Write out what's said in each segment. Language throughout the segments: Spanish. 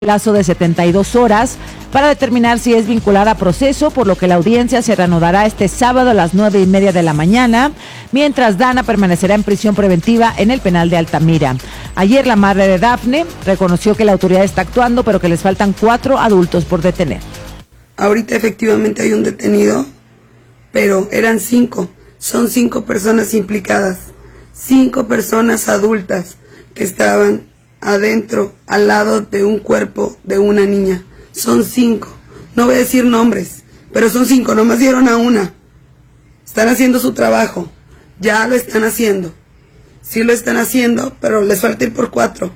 plazo de 72 horas para determinar si es vinculada a proceso, por lo que la audiencia se reanudará este sábado a las 9:30 de la mañana, mientras Dana permanecerá en prisión preventiva en el penal de Altamira. Ayer la madre de Dafne reconoció que la autoridad está actuando, pero que les faltan 4 adultos por detener. Ahorita efectivamente hay un detenido, pero eran 5. Son 5 personas implicadas, 5 personas adultas que estaban adentro, al lado de un cuerpo de una niña. Son 5. No voy a decir nombres, pero son 5, nomás dieron a una. Están haciendo su trabajo, ya lo están haciendo. Sí lo están haciendo, pero les falta ir por 4.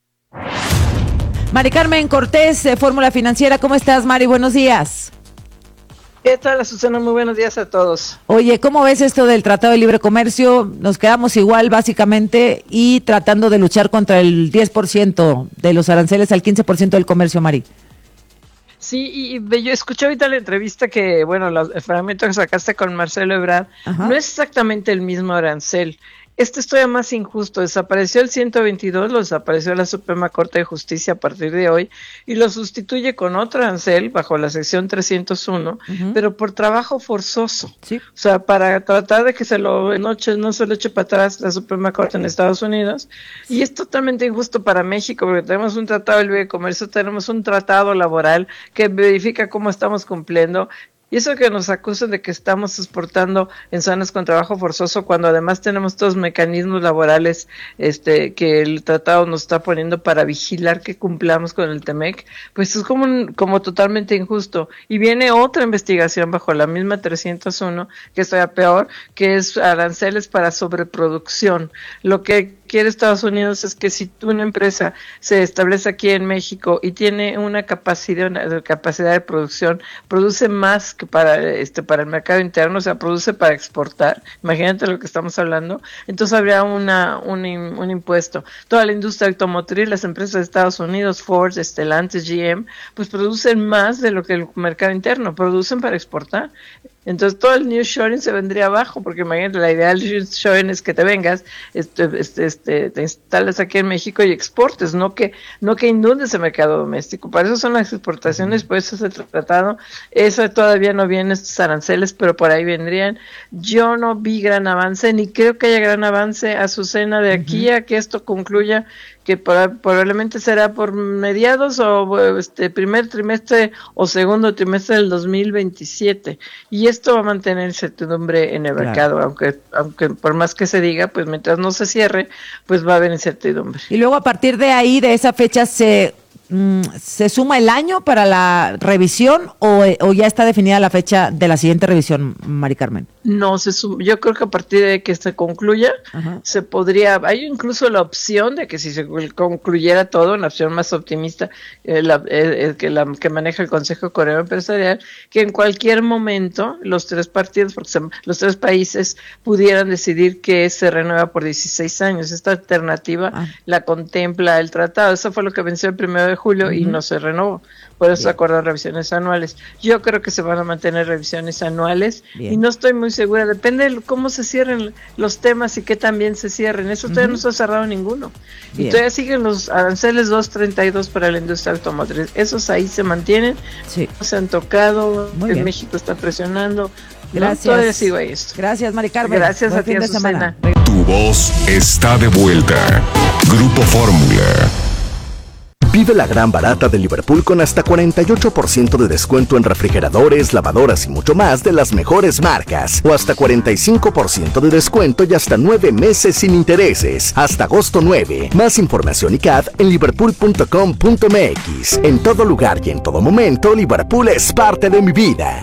Mari Carmen Cortés, Fórmula Financiera, ¿cómo estás, Mari? Buenos días. ¿Qué tal, Susana? Muy buenos días a todos. Oye, ¿cómo ves esto del Tratado de Libre Comercio? Nos quedamos igual, básicamente, y tratando de luchar contra el 10% de los aranceles al 15% del comercio, Mari. Sí, y yo escuché ahorita la entrevista que, bueno, el fragmento que sacaste con Marcelo Ebrard, no es exactamente el mismo arancel. Este es todavía más injusto. Desapareció el 122, lo desapareció la Suprema Corte de Justicia a partir de hoy y lo sustituye con otro arancel bajo la sección 301, pero por trabajo forzoso. Sí. O sea, para tratar de que no se lo eche para atrás la Suprema Corte en Estados Unidos. Y es totalmente injusto para México porque tenemos un tratado de libre comercio, tenemos un tratado laboral que verifica cómo estamos cumpliendo. Y eso que nos acusan de que estamos exportando en zonas con trabajo forzoso, cuando además tenemos todos los mecanismos laborales que el tratado nos está poniendo para vigilar que cumplamos con el TEMEC, pues es como totalmente injusto. Y viene otra investigación bajo la misma 301, que es todavía peor, que es aranceles para sobreproducción. Lo que quiere Estados Unidos es que si una empresa se establece aquí en México y tiene una capacidad de producción, produce más que para el mercado interno, o sea, produce para exportar, imagínate lo que estamos hablando, entonces habría un impuesto. Toda la industria automotriz, las empresas de Estados Unidos, Ford, Stellantis, GM, pues producen más de lo que el mercado interno, producen para exportar. Entonces todo el nearshoring se vendría abajo, porque imagínate, la idea del nearshoring es que te vengas, te instales aquí en México y exportes, no que inundes el mercado doméstico. Para eso son las exportaciones, por eso es el tratado. Eso todavía no vienen estos aranceles, pero por ahí vendrían. Yo no vi gran avance, ni creo que haya gran avance, Azucena, de aquí a que esto concluya, que probablemente será por mediados o primer trimestre o segundo trimestre del 2027, y esto va a mantener incertidumbre en el mercado, aunque por más que se diga, pues mientras no se cierre, pues va a haber incertidumbre. Y luego a partir de ahí, de esa fecha, ¿se suma el año para la revisión o ya está definida la fecha de la siguiente revisión, Mari Carmen? No, yo creo que a partir de que se concluya, se podría, hay incluso la opción de que si se concluyera todo, una opción más optimista, que maneja el Consejo Coreano Empresarial, que en cualquier momento los 3 partidos, porque los 3 países pudieran decidir que se renueva por 16 años. Esta alternativa la contempla el tratado. Eso fue lo que venció el 1 de julio y no se renovó. Por eso se acordaron revisiones anuales. Yo creo que se van a mantener revisiones anuales. Bien. Y no estoy muy segura. Depende de cómo se cierren los temas y qué también se cierren. Eso todavía no se ha cerrado ninguno. Bien. Y todavía siguen los aranceles 232 para la industria automotriz. Esos ahí se mantienen. Sí. No se han tocado. México está presionando. Gracias. No, todavía sigo ahí esto. Gracias, Mari Carmen. Gracias a ti, Azucena. Tu voz está de vuelta. Grupo Fórmula. Vive la gran barata de Liverpool con hasta 48% de descuento en refrigeradores, lavadoras y mucho más de las mejores marcas. O hasta 45% de descuento y hasta 9 meses sin intereses. Hasta agosto 9. Más información y CAD en liverpool.com.mx. En todo lugar y en todo momento, Liverpool es parte de mi vida.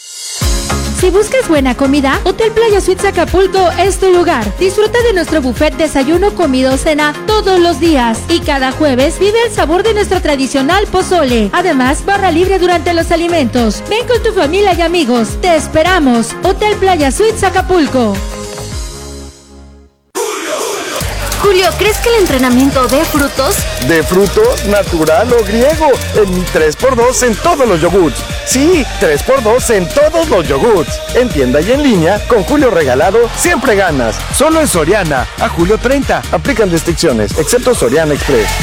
Si buscas buena comida, Hotel Playa Suites Acapulco es tu lugar. Disfruta de nuestro buffet desayuno, comida o cena todos los días. Y cada jueves vive el sabor de nuestro tradicional pozole. Además, barra libre durante los alimentos. Ven con tu familia y amigos. Te esperamos. Hotel Playa Suites Acapulco. Julio, ¿crees que el entrenamiento dé frutos? ¿De frutos, natural o griego? En mi 3x2 en todos los yogurts. Sí, 3x2 en todos los yogurts. En tienda y en línea, con Julio regalado, siempre ganas. Solo en Soriana, a julio 30. Aplican restricciones, excepto Soriana Express.